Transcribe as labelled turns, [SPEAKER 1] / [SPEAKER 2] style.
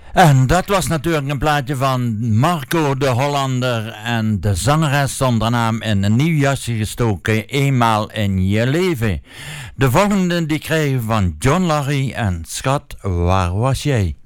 [SPEAKER 1] En dat was natuurlijk een plaatje van Marco de Hollander en de zangeres zonder naam in een nieuw jasje gestoken, eenmaal in je leven. De volgende die kregen van John Larry en Schat, waar was jij?